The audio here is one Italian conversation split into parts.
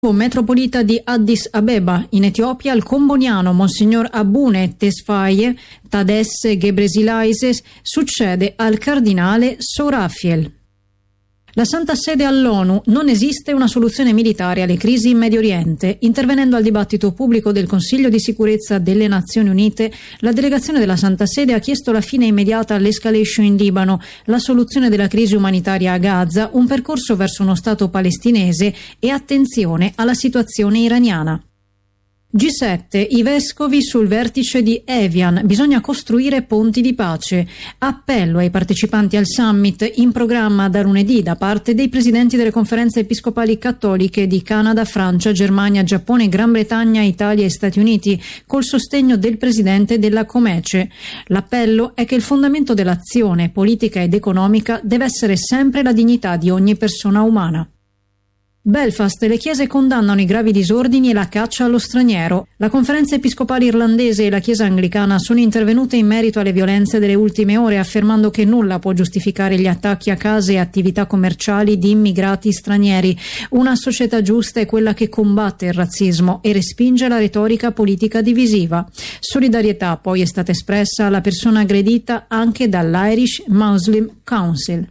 Metropolita di Addis Abeba, in Etiopia, il comboniano Monsignor Abune Tesfaye Tadesse Ghebreyesus succede al cardinale Sorafiel. La Santa Sede all'ONU: non esiste una soluzione militare alle crisi in Medio Oriente. Intervenendo al dibattito pubblico del Consiglio di sicurezza delle Nazioni Unite, la delegazione della Santa Sede ha chiesto la fine immediata all'escalation in Libano, la soluzione della crisi umanitaria a Gaza, un percorso verso uno Stato palestinese e attenzione alla situazione iraniana. G7, i vescovi sul vertice di Evian, bisogna costruire ponti di pace. Appello ai partecipanti al summit in programma da lunedì da parte dei presidenti delle conferenze episcopali cattoliche di Canada, Francia, Germania, Giappone, Gran Bretagna, Italia e Stati Uniti, col sostegno del presidente della Comece. L'appello è che il fondamento dell'azione politica ed economica deve essere sempre la dignità di ogni persona umana. Belfast, le chiese condannano i gravi disordini e la caccia allo straniero. La conferenza episcopale irlandese e la chiesa anglicana sono intervenute in merito alle violenze delle ultime ore, affermando che nulla può giustificare gli attacchi a case e attività commerciali di immigrati stranieri. Una società giusta è quella che combatte il razzismo e respinge la retorica politica divisiva. Solidarietà poi è stata espressa alla persona aggredita anche dall'Irish Muslim Council.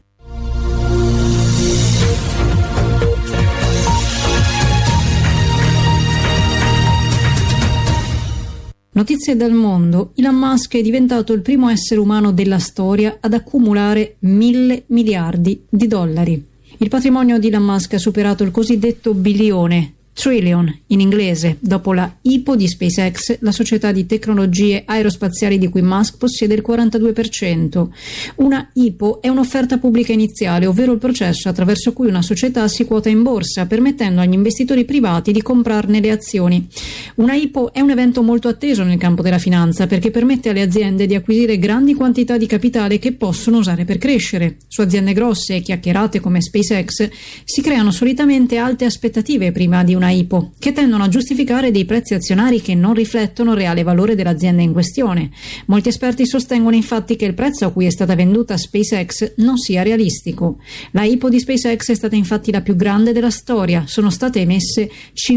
Notizie dal mondo. Elon Musk è diventato il primo essere umano della storia ad accumulare 1.000 miliardi di dollari. Il patrimonio di Elon Musk ha superato il cosiddetto bilione, trillion in inglese, dopo la IPO di SpaceX, la società di tecnologie aerospaziali di cui Musk possiede il 42%. Una IPO è un'offerta pubblica iniziale, ovvero il processo attraverso cui una società si quota in borsa, permettendo agli investitori privati di comprarne le azioni. Una IPO è un evento molto atteso nel campo della finanza perché permette alle aziende di acquisire grandi quantità di capitale che possono usare per crescere. Su aziende grosse e chiacchierate come SpaceX si creano solitamente alte aspettative prima di una IPO, che tendono a giustificare dei prezzi azionari che non riflettono il reale valore dell'azienda in questione. Molti esperti sostengono infatti che il prezzo a cui è stata venduta SpaceX non sia realistico. La IPO di SpaceX è stata infatti la più grande della storia. Sono state emesse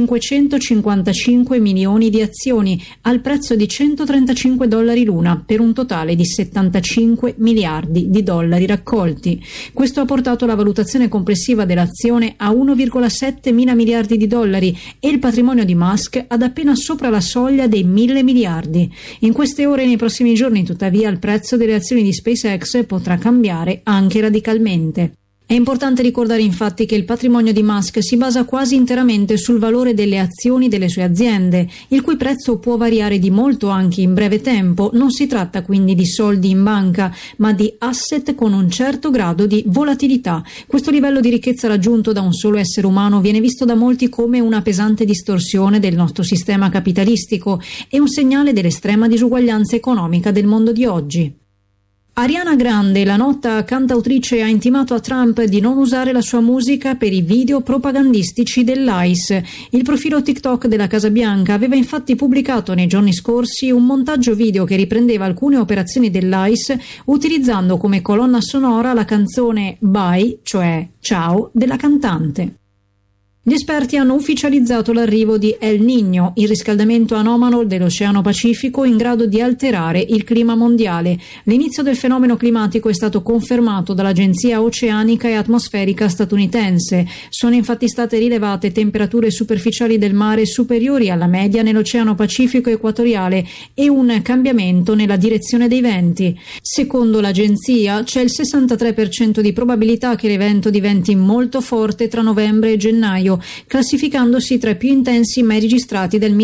555 milioni di azioni al prezzo di $135 l'una, per un totale di 75 miliardi di dollari raccolti. Questo ha portato la valutazione complessiva dell'azione a 1,7 mila miliardi di dollari e il patrimonio di Musk ad appena sopra la soglia dei 1.000 miliardi. In queste ore e nei prossimi giorni, tuttavia, il prezzo delle azioni di SpaceX potrà cambiare anche radicalmente. È importante ricordare infatti che il patrimonio di Musk si basa quasi interamente sul valore delle azioni delle sue aziende, il cui prezzo può variare di molto anche in breve tempo. Non si tratta quindi di soldi in banca, ma di asset con un certo grado di volatilità. Questo livello di ricchezza raggiunto da un solo essere umano viene visto da molti come una pesante distorsione del nostro sistema capitalistico e un segnale dell'estrema disuguaglianza economica del mondo di oggi. Ariana Grande, la nota cantautrice, ha intimato a Trump di non usare la sua musica per i video propagandistici dell'ICE. Il profilo TikTok della Casa Bianca aveva infatti pubblicato nei giorni scorsi un montaggio video che riprendeva alcune operazioni dell'ICE utilizzando come colonna sonora la canzone Bye, cioè Ciao, della cantante. Gli esperti hanno ufficializzato l'arrivo di El Niño, il riscaldamento anomalo dell'Oceano Pacifico in grado di alterare il clima mondiale. L'inizio del fenomeno climatico è stato confermato dall'Agenzia Oceanica e Atmosferica statunitense. Sono infatti state rilevate temperature superficiali del mare superiori alla media nell'Oceano Pacifico equatoriale e un cambiamento nella direzione dei venti. Secondo l'agenzia c'è il 63% di probabilità che l'evento diventi molto forte tra novembre e gennaio, classificandosi tra i più intensi mai registrati del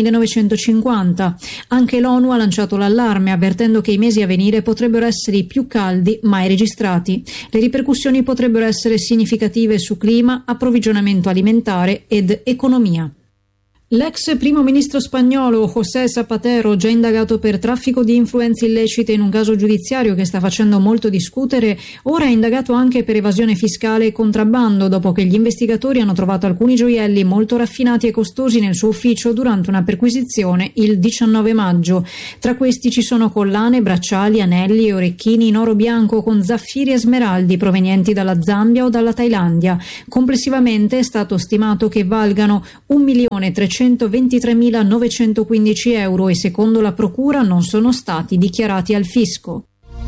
1950. Anche l'ONU ha lanciato l'allarme, avvertendo che i mesi a venire potrebbero essere i più caldi mai registrati. Le ripercussioni potrebbero essere significative su clima, approvvigionamento alimentare ed economia. L'ex primo ministro spagnolo José Zapatero, già indagato per traffico di influenze illecite in un caso giudiziario che sta facendo molto discutere, ora è indagato anche per evasione fiscale e contrabbando, dopo che gli investigatori hanno trovato alcuni gioielli molto raffinati e costosi nel suo ufficio durante una perquisizione il 19 maggio. Tra questi ci sono collane, bracciali, anelli e orecchini in oro bianco con zaffiri e smeraldi provenienti dalla Zambia o dalla Thailandia. Complessivamente è stato stimato che valgano 1.323.915 euro e secondo la procura non sono stati dichiarati al fisco.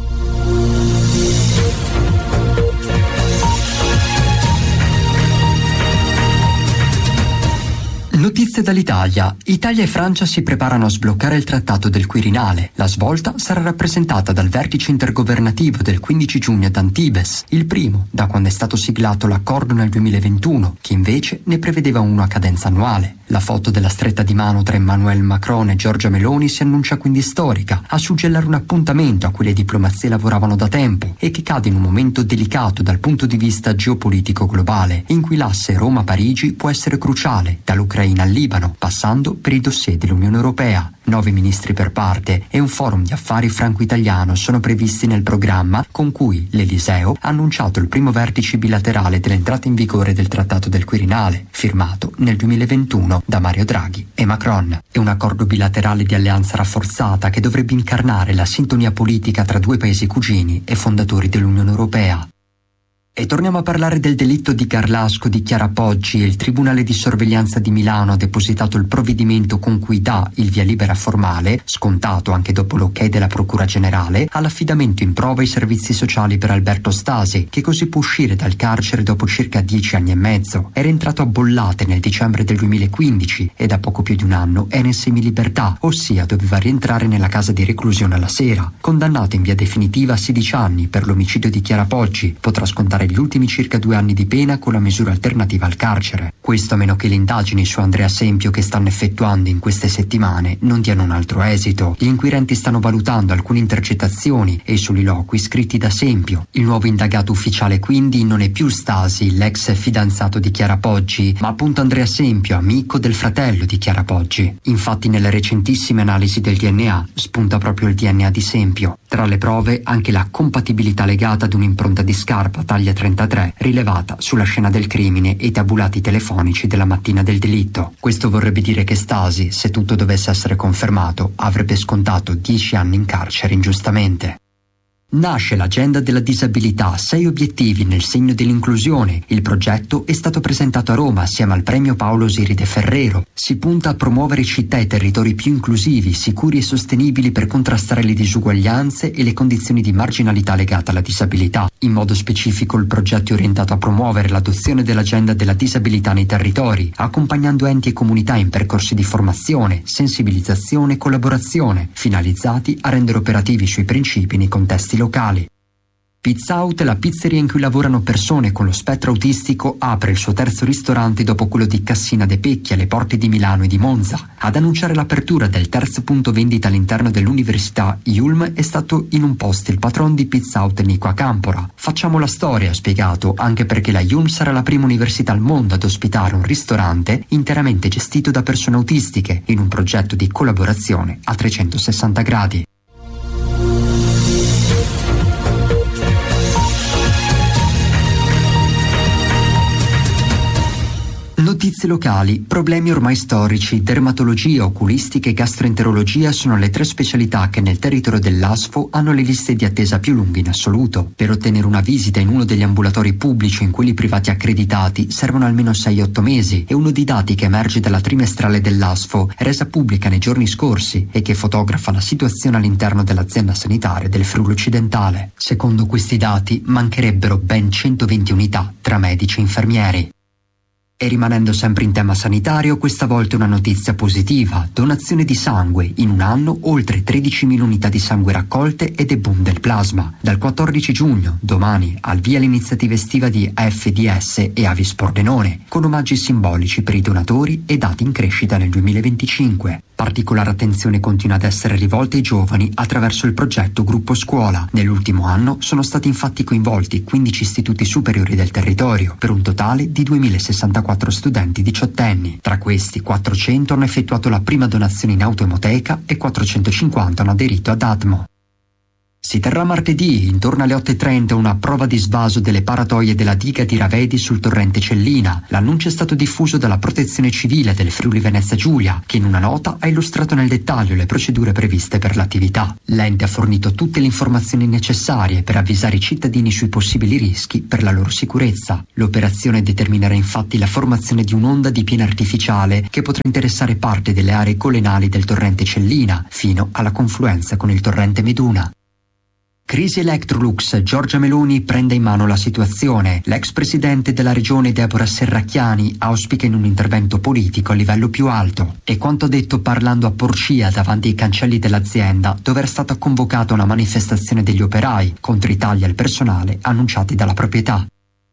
Notizie dall'Italia. Italia e Francia si preparano a sbloccare il trattato del Quirinale. La svolta sarà rappresentata dal vertice intergovernativo del 15 giugno ad Antibes, il primo da quando è stato siglato l'accordo nel 2021, che invece ne prevedeva uno a cadenza annuale. La foto della stretta di mano tra Emmanuel Macron e Giorgia Meloni si annuncia quindi storica, a suggellare un appuntamento a cui le diplomazie lavoravano da tempo e che cade in un momento delicato dal punto di vista geopolitico globale, in cui l'asse Roma-Parigi può essere cruciale, dall'Ucraina al Libano, passando per i dossier dell'Unione Europea. 9 ministri per parte e un forum di affari franco-italiano sono previsti nel programma, con cui l'Eliseo ha annunciato il primo vertice bilaterale dell'entrata in vigore del Trattato del Quirinale, firmato nel 2021 da Mario Draghi e Macron. È un accordo bilaterale di alleanza rafforzata che dovrebbe incarnare la sintonia politica tra due paesi cugini e fondatori dell'Unione Europea. E torniamo a parlare del delitto di Garlasco di Chiara Poggi. Il Tribunale di Sorveglianza di Milano ha depositato il provvedimento con cui dà il via libera formale, scontato anche dopo l'ok della Procura Generale, all'affidamento in prova ai servizi sociali per Alberto Stasi, che così può uscire dal carcere dopo circa 10 anni e mezzo. Era entrato a Bollate nel dicembre del 2015 e da poco più di un anno era in semilibertà, ossia doveva rientrare nella casa di reclusione alla sera. Condannato in via definitiva a 16 anni per l'omicidio di Chiara Poggi, potrà scontare gli ultimi circa 2 anni di pena con la misura alternativa al carcere. Questo a meno che le indagini su Andrea Sempio che stanno effettuando in queste settimane non diano un altro esito. Gli inquirenti stanno valutando alcune intercettazioni e i soliloqui scritti da Sempio. Il nuovo indagato ufficiale quindi non è più Stasi, l'ex fidanzato di Chiara Poggi, ma appunto Andrea Sempio, amico del fratello di Chiara Poggi. Infatti nelle recentissime analisi del DNA spunta proprio il DNA di Sempio. Tra le prove anche la compatibilità legata ad un'impronta di scarpa taglia 33 rilevata sulla scena del crimine e i tabulati telefonici della mattina del delitto. Questo vorrebbe dire che Stasi, se tutto dovesse essere confermato, avrebbe scontato 10 anni in carcere ingiustamente. Nasce l'agenda della disabilità, 6 obiettivi nel segno dell'inclusione. Il progetto è stato presentato a Roma assieme al premio Paolo Osiride Ferrero. Si punta a promuovere città e territori più inclusivi, sicuri e sostenibili per contrastare le disuguaglianze e le condizioni di marginalità legate alla disabilità. In modo specifico il progetto è orientato a promuovere l'adozione dell'agenda della disabilità nei territori, accompagnando enti e comunità in percorsi di formazione, sensibilizzazione e collaborazione, finalizzati a rendere operativi i suoi principi nei contesti locali. Pizza Out, la pizzeria in cui lavorano persone con lo spettro autistico, apre il suo terzo ristorante dopo quello di Cassina de Pecchi alle porte di Milano e di Monza. Ad annunciare l'apertura del terzo punto vendita all'interno dell'Università Yulm è stato in un post il patron di Pizza Out Nico Acampora. Facciamo la storia, ha spiegato, anche perché la Yulm sarà la prima università al mondo ad ospitare un ristorante interamente gestito da persone autistiche in un progetto di collaborazione a 360 gradi. Notizie locali, problemi ormai storici, dermatologia, oculistica e gastroenterologia sono le 3 specialità che nel territorio dell'ASFO hanno le liste di attesa più lunghe in assoluto. Per ottenere una visita in uno degli ambulatori pubblici o in quelli privati accreditati servono almeno 6-8 mesi. È uno dei dati che emerge dalla trimestrale dell'ASFO, resa pubblica nei giorni scorsi e che fotografa la situazione all'interno dell'azienda sanitaria del Friuli Occidentale. Secondo questi dati mancherebbero ben 120 unità tra medici e infermieri. E rimanendo sempre in tema sanitario, questa volta una notizia positiva: donazione di sangue. In un anno oltre 13.000 unità di sangue raccolte ed è boom del plasma. Dal 14 giugno, domani, al via l'iniziativa estiva di AFDS e Avis Pordenone, con omaggi simbolici per i donatori e dati in crescita nel 2025. Particolare attenzione continua ad essere rivolta ai giovani attraverso il progetto Gruppo Scuola. Nell'ultimo anno sono stati infatti coinvolti 15 istituti superiori del territorio, per un totale di 2064 studenti diciottenni. Tra questi 400 hanno effettuato la prima donazione in autoemoteca e 450 hanno aderito ad Atmo. Si terrà martedì, intorno alle 8:30, una prova di svaso delle paratoie della diga di Ravedi sul torrente Cellina. L'annuncio è stato diffuso dalla Protezione Civile del Friuli Venezia Giulia, che in una nota ha illustrato nel dettaglio le procedure previste per l'attività. L'ente ha fornito tutte le informazioni necessarie per avvisare i cittadini sui possibili rischi per la loro sicurezza. L'operazione determinerà infatti la formazione di un'onda di piena artificiale che potrà interessare parte delle aree golenali del torrente Cellina, fino alla confluenza con il torrente Meduna. Crisi Electrolux, Giorgia Meloni prende in mano la situazione. L'ex presidente della regione Deborah Serracchiani auspica in un intervento politico a livello più alto. E quanto detto parlando a Porcia davanti ai cancelli dell'azienda, dove era stata convocata una manifestazione degli operai contro i tagli al personale annunciati dalla proprietà.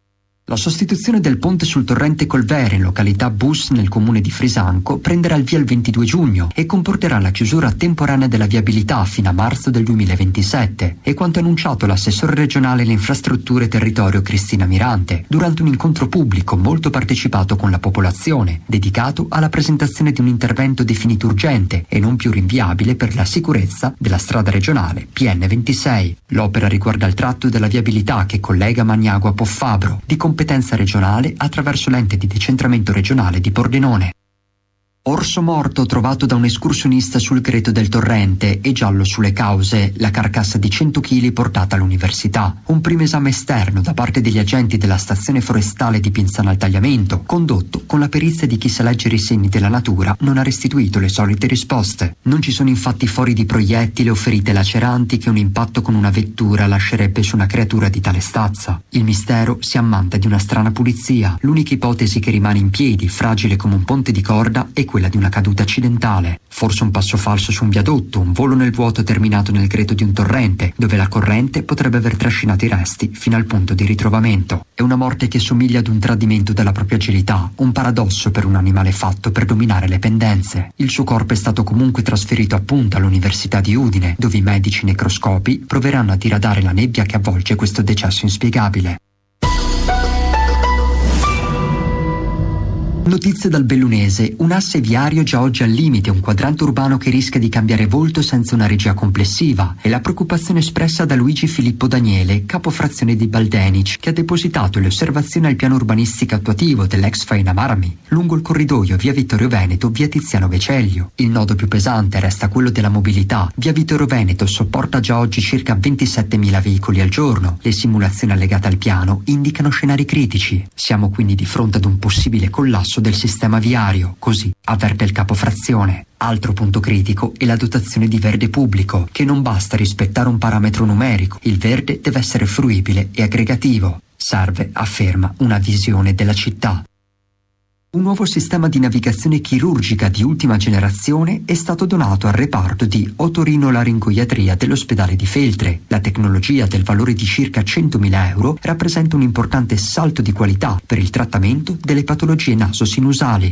La sostituzione del ponte sul torrente Colvere in località Bus nel comune di Frisanco prenderà il via il 22 giugno e comporterà la chiusura temporanea della viabilità fino a marzo del 2027, e quanto annunciato l'assessore regionale alle infrastrutture e territorio Cristina Mirante durante un incontro pubblico molto partecipato con la popolazione, dedicato alla presentazione di un intervento definito urgente e non più rinviabile per la sicurezza della strada regionale PN26. L'opera riguarda il tratto della viabilità che collega Magnago a Poffabro, di competenza regionale attraverso l'ente di decentramento regionale di Pordenone. Orso morto trovato da un escursionista sul greto del torrente e giallo sulle cause, la carcassa di 100 kg portata all'università. Un primo esame esterno da parte degli agenti della stazione forestale di Pinzana al Tagliamento, condotto con la perizia di chi sa leggere i segni della natura, non ha restituito le solite risposte. Non ci sono infatti fori di proiettili o ferite laceranti che un impatto con una vettura lascerebbe su una creatura di tale stazza. Il mistero si ammanta di una strana pulizia. L'unica ipotesi che rimane in piedi, fragile come un ponte di corda, è quella di una caduta accidentale. Forse un passo falso su un viadotto, un volo nel vuoto terminato nel greto di un torrente, dove la corrente potrebbe aver trascinato i resti fino al punto di ritrovamento. È una morte che somiglia ad un tradimento della propria agilità, un paradosso per un animale fatto per dominare le pendenze. Il suo corpo è stato comunque trasferito appunto all'Università di Udine, dove i medici necroscopi proveranno a diradare la nebbia che avvolge questo decesso inspiegabile. Notizie dal Bellunese, un asse viario già oggi al limite, un quadrante urbano che rischia di cambiare volto senza una regia complessiva, e la preoccupazione espressa da Luigi Filippo Daniele, capofrazione di Baldenic, che ha depositato le osservazioni al piano urbanistico attuativo dell'ex Faina Marmi, lungo il corridoio via Vittorio Veneto, via Tiziano Vecellio. Il nodo più pesante resta quello della mobilità. Via Vittorio Veneto sopporta già oggi circa 27.000 veicoli al giorno. Le simulazioni allegate al piano indicano scenari critici. Siamo quindi di fronte ad un possibile collasso del sistema viario, così avverte il capofrazione. Altro punto critico è la dotazione di verde pubblico, che non basta rispettare un parametro numerico. Il verde deve essere fruibile e aggregativo. Serve, afferma, una visione della città. Un nuovo sistema di navigazione chirurgica di ultima generazione è stato donato al reparto di otorinolaringoiatria dell'ospedale di Feltre. La tecnologia, del valore di circa 100.000 euro, rappresenta un importante salto di qualità per il trattamento delle patologie naso-sinusali.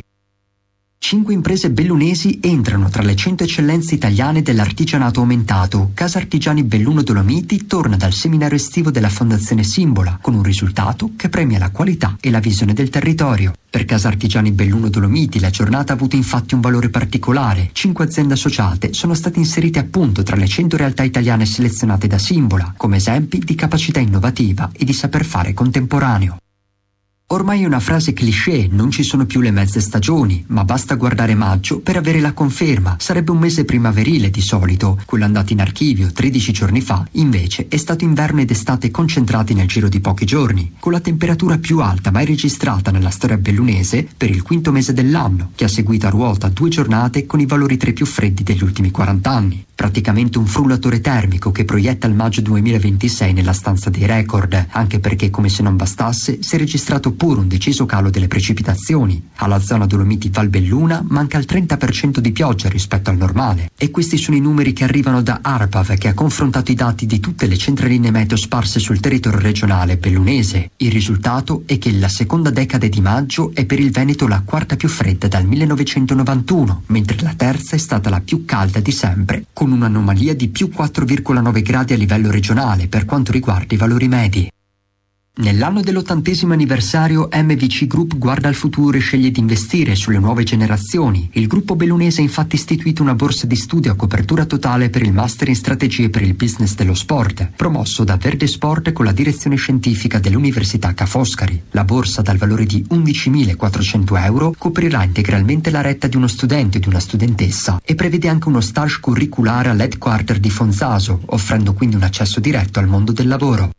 5 imprese bellunesi entrano tra le 100 eccellenze italiane dell'artigianato aumentato. Casa Artigiani Belluno Dolomiti torna dal seminario estivo della Fondazione Simbola, con un risultato che premia la qualità e la visione del territorio. Per Casa Artigiani Belluno Dolomiti la giornata ha avuto infatti un valore particolare. 5 aziende associate sono state inserite appunto tra le 100 realtà italiane selezionate da Simbola, come esempi di capacità innovativa e di saper fare contemporaneo. Ormai è una frase cliché, non ci sono più le mezze stagioni, ma basta guardare maggio per avere la conferma. Sarebbe un mese primaverile di solito, quello andato in archivio 13 giorni fa, invece è stato inverno ed estate concentrati nel giro di pochi giorni, con la temperatura più alta mai registrata nella storia bellunese per il quinto mese dell'anno, che ha seguito a ruota 2 giornate con i valori tra i più freddi degli ultimi 40 anni. Praticamente un frullatore termico che proietta il maggio 2026 nella stanza dei record, anche perché, come se non bastasse, si è registrato pure un deciso calo delle precipitazioni. Alla zona Dolomiti Valbelluna manca il 30% di pioggia rispetto al normale. E questi sono i numeri che arrivano da ARPAV, che ha confrontato i dati di tutte le centraline meteo sparse sul territorio regionale bellunese. Il risultato è che la seconda decade di maggio è per il Veneto la quarta più fredda dal 1991, mentre la terza è stata la più calda di sempre, con un'anomalia di più 4,9 gradi a livello regionale per quanto riguarda i valori medi. Nell'anno dell'80° anniversario MVC Group guarda al futuro e sceglie di investire sulle nuove generazioni. Il gruppo bellunese ha infatti istituito una borsa di studio a copertura totale per il Master in Strategie per il Business dello Sport, promosso da Verde Sport con la direzione scientifica dell'Università Ca' Foscari. La borsa, dal valore di 11.400 euro, coprirà integralmente la retta di uno studente o di una studentessa e prevede anche uno stage curriculare all'headquarter di Fonzaso, offrendo quindi un accesso diretto al mondo del lavoro.